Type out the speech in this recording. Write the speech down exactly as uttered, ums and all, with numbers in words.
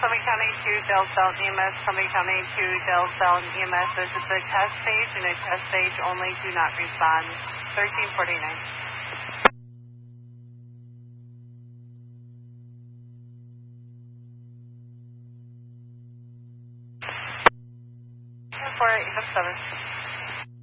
Summit County to Del South E M S, Summit County to Del South E M S. This is the test stage and a test stage only. Do not respond. thirteen forty-nine. four eight seven.